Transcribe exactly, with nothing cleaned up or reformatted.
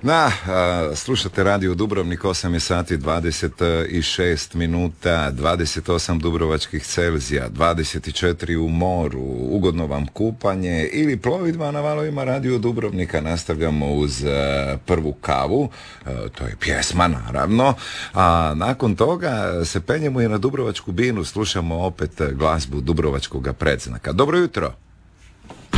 Na, slušate radio Dubrovnik, osam je sati dvadeset šest minuta, dvadeset osam dubrovačkih Celzija, dvadeset četiri u moru, ugodno vam kupanje ili plovidba na valovima radio Dubrovnika. Nastavljamo uz prvu kavu, to je pjesma naravno, a nakon toga se penjemo i na Dubrovačku binu, slušamo opet glazbu dubrovačkog predznaka. Dobro jutro!